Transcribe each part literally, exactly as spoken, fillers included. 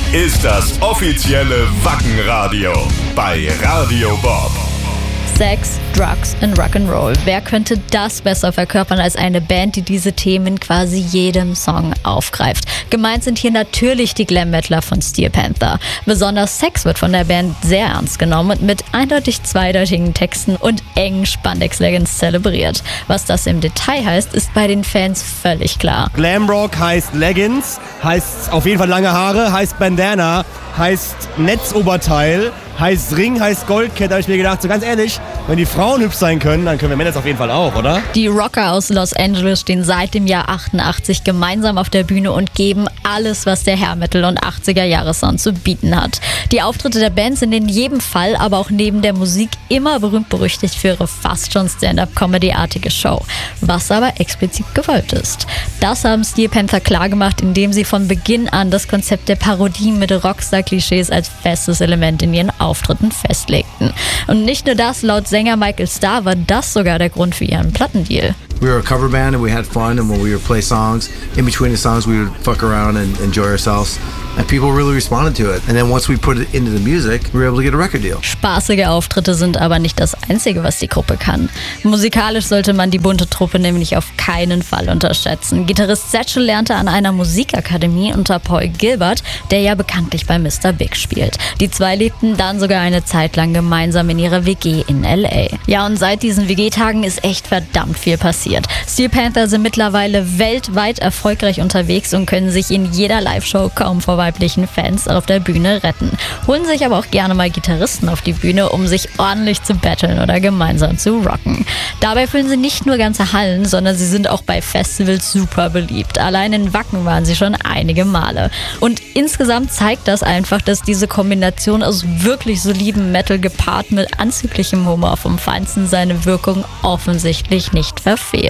ist das offizielle Wacken-Radio bei Radio Bob. Sex, Drugs and Rock'n'Roll. Wer könnte das besser verkörpern als eine Band, die diese Themen quasi jedem Song aufgreift? Gemeint sind hier natürlich die Glam-Metaler von Steel Panther. Besonders Sex wird von der Band sehr ernst genommen und mit eindeutig zweideutigen Texten und engen Spandex-Leggings zelebriert. Was das im Detail heißt, ist bei den Fans völlig klar. Glamrock heißt Leggings, heißt auf jeden Fall lange Haare, heißt Bandana, heißt Netzoberteil, heißt Ring, heißt Goldkette. Da habe ich mir gedacht, so ganz ehrlich, wenn die Frauen hübsch sein können, dann können wir Männer das auf jeden Fall auch, oder? Die Rocker aus Los Angeles stehen seit dem Jahr achtundachtzig gemeinsam auf der Bühne und geben alles, was der Hair-Metal und achtziger-Jahre-Sound zu bieten hat. Die Auftritte der Band sind in jedem Fall, aber auch neben der Musik, immer berühmt-berüchtigt für ihre fast schon Stand-up-Comedy-artige Show, was aber explizit gewollt ist. Das haben Steel Panther klargemacht, indem sie von Beginn an das Konzept der Parodie mit Rockstar-Klischees als festes Element in ihren Auftritten festlegten. Und nicht nur das, laut Sänger Michael Starr war das sogar der Grund für ihren Plattendeal. We were a cover band and we had fun, and when we would play songs, in between the songs we would fuck around and enjoy ourselves. And people really responded to it. And then once we put it into the music, we were able to get a record deal. Spaßige Auftritte sind aber nicht das Einzige, was die Gruppe kann. Musikalisch sollte man die bunte Truppe nämlich auf keinen Fall unterschätzen. Gitarrist Satchel lernte an einer Musikakademie unter Paul Gilbert, der ja bekanntlich bei Mister Big spielt. Die zwei lebten dann sogar eine Zeit lang gemeinsam in ihrer W G in L A. Ja, und seit diesen W G-Tagen ist echt verdammt viel passiert. Steel Panther sind mittlerweile weltweit erfolgreich unterwegs und können sich in jeder Live-Show kaum vor weiblichen Fans auf der Bühne retten. Holen sich aber auch gerne mal Gitarristen auf die Bühne, um sich ordentlich zu battlen oder gemeinsam zu rocken. Dabei füllen sie nicht nur ganze Hallen, sondern sie sind auch bei Festivals super beliebt. Allein in Wacken waren sie schon einige Male. Und insgesamt zeigt das einfach, dass diese Kombination aus wirklich solidem Metal gepaart mit anzüglichem Humor vom Feinsten seine Wirkung offensichtlich nicht verfehlt.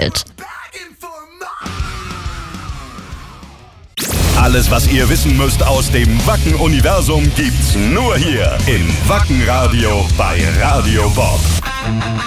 Alles, was ihr wissen müsst aus dem Wacken-Universum, gibt's nur hier in Wacken Radio bei Radio Bob.